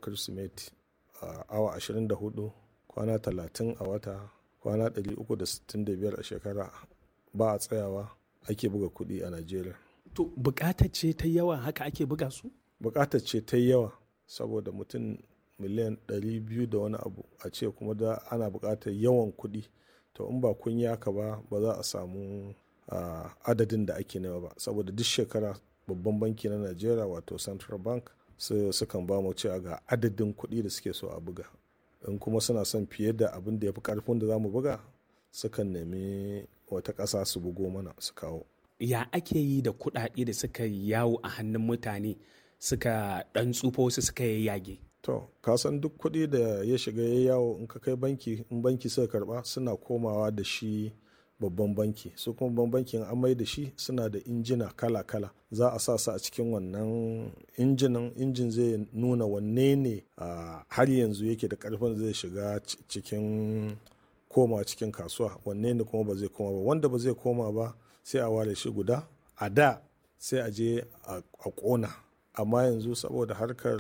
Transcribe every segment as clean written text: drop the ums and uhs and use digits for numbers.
Kirsimeti awa 24, kwana 30 a wata, kwana 365 a shekara ba a tsayawa ake buga kuɗi a Najeriya. To buƙatar ce ta yawa haka ake buga su? Buƙatar ce ta yawa saboda mutum miliyan 200 da wani abu a ce kuma da ana buƙatar yawan kuɗi. To in ba kun yi haka ba za a samu adadin da ake nema ba, saboda duk shekara babban banki na Najeriya wato Central Bank sukan ba mu cewa ga adadin kuɗi da suke so a buga. In kuma suna son fiye da abin da ya fi ƙarfin da za mu buga, sukan nemi wata ƙasa su bugo mana su kawo. Ya ake yi da kuɗaɗe da suka yawo a hannun mutane suka ɗan tsufa wasu suka yayyage? To, ka san duk kuɗi da ya shiga ya yawo in ka kai banki, in banki suka karɓa suna komawa da shi babban banki. Su kuma babban bankin an mai da shi suna da injina kala-kala. Za a sa su a cikin wannan injin zai nuna wanne ne har yanzu yake da ƙarfin zai shiga cikin kasuwa, wanne ne kuma ba zai koma ba. Wanda ba zai koma ba sai a ware shi guda. A da sai a je a ƙona, amma yanzu saboda harkar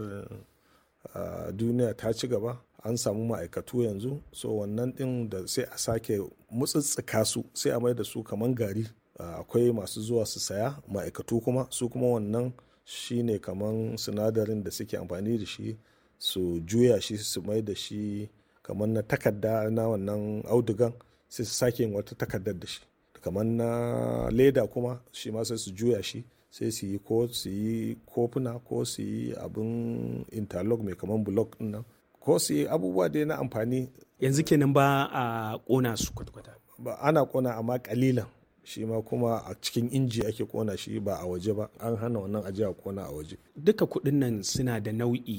duniya ta ci gaba an samu ma'aikatu yanzu, so wannan ɗin da sai a sake mutsitsika su sai a mai da su kaman gari. Akwai masu zuwa su saya, ma'aikatu kuma su kuma wannan shine kaman sinadarin da suke amfani da shi su juya shi su mai da shi kaman na takarda na wannan audugan, sai su sake yin wata takardar da shi. Kaman na leda kuma shi ma sai su juya shi sai su yi kofuna ko su yi abin interlock mai kaman block din nan, ko su yi abubuwa dai na amfani. Yanzu kenan ba a ƙona su kwata-kwata? Ba ana ƙona, amma ƙalilan. Shi ma kuma a cikin inji ake ƙona shi ba a waje ba. An hana wannan aje a ƙona a waje. Duka kuɗin nan suna da nau'in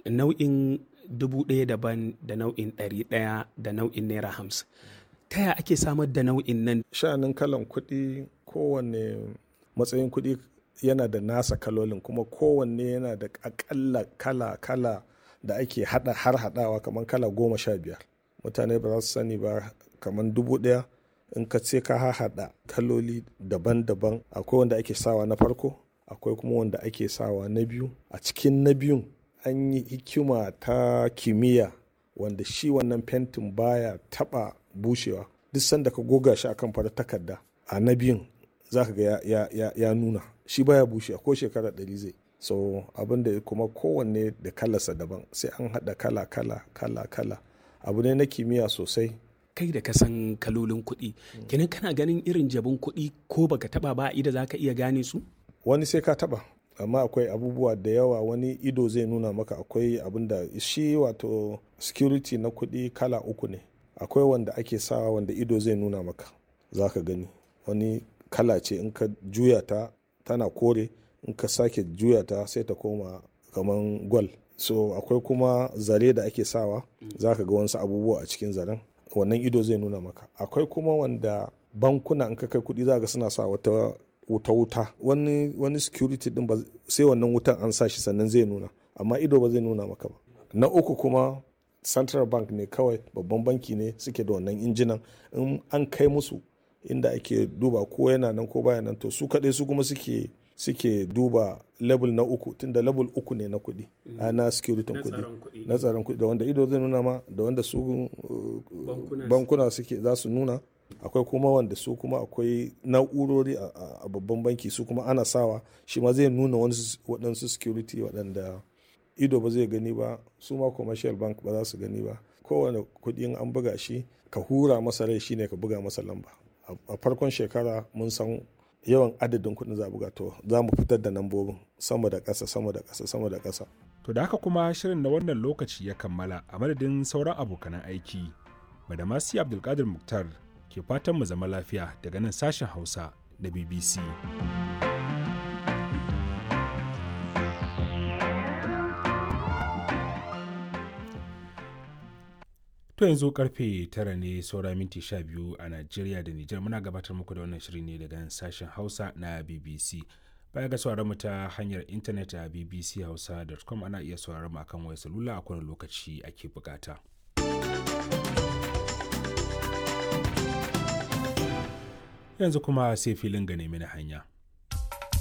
1,000 daban da nau'in 100 da nau'in naira 50. Ta yaya ake samar da nau'in nan? Sha'anin kalan kuɗi, kowanne matsayin kuɗi yana da nasa kalolin, kuma kowanne yana da akalla kala da ake haɗawa kamar kala 15. Mutane ba za su sani ba, kamar 1,000 in ka ce ka haɗa kaloli daban-daban. Akwai wanda ake sawa na farko, akwai kuma wanda ake sawa na biyu. A cikin na biyun an yi hikima ta kimiyya wanda shi wannan fentin baya taɓa bushewa. Duk sanda ka goga shi akan farar takarda a na biyun za ka ga ya nuna shi baya bushewa ko shekara 100 zai. So abin da kuma kowanne da kalarsa daban, sai an haɗa kala. Abu ne na kimiyya sosai. Kai da ka san kalolin kuɗi, kenan kana ganin irin jabin kuɗi ko baka taɓa ba ido za ka iya gane su? Wani sai ka taɓa, amma akwai abubuwa da yawa wani ido zai nuna maka. Akwai abin da shi wato security na kuɗi kala 3 ne. Akwai wanda ake sawa wanda ido zai nuna maka, za ka gani. Wani kala ce in ka juya ta tana kore, in ka sake juya ta sai ta koma kaman gwal. So akwai kuma zare da ake sawa, za ka ga wasu abubuwa a cikin zaren, wannan ido zai nuna maka. Akwai kuma wanda bankuna in ka kai kuɗi za ka suna sa wata wuta. Wani security din ba sai wannan wutan an sa shi sannan zai nuna, amma ido ba zai nuna maka ba. Na uku kuma Central Bank ne kawai, babban banki ne suke da wannan injinan. In an kai musu inda ake duba ko yana nan ko baya nan, to su kaɗai su kuma suke duba level na 3, tunda level 3 ne na kuɗi, na security kuɗi, na tsaron kuɗi, da wanda ido zai nuna ma, da wanda su bankuna suke za su nuna. Akwai kuma wanda su kuma akwai na'urori a babban banki, su kuma ana sawa shi ma zai nuna waɗansu security waɗanda ido ba zai gani ba, su ma commercial bank ba za su gani ba. Kowane kuɗin an buga shi, ka hura masa rai shine ka buga masa lamba. A farkon shekara mun san yawan adadin kuɗin za a buga, to za mu fitar da lambobin sama da ƙasa. To da haka kuma shirin na wannan lokaci ya kammala. A madadin sauran abokanan aiki, Badamasi Abdulkadir Muktar ke fatan mu zama lafiya daga nan sashen Hausa da BBC. To yanzu karfe 9 ne saura minti 12 a Najeriya da Nijar. Muna gabatar muku da wannan shiri ne daga nan sashen Hausa na BBC. Baya ga sauraron mu ta hanyar intanet a bbchausa.com, ana iya sauraron mu akan wayar salula a kowane lokaci ake bukata. Yanzu kuma sai filin ga nemi na hanya.